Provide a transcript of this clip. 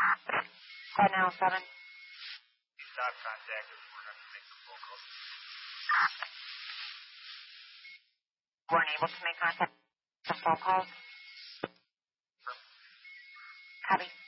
707. You stop contact if we're going to make the phone call. Weren't able to make contact with the phone calls. Copy.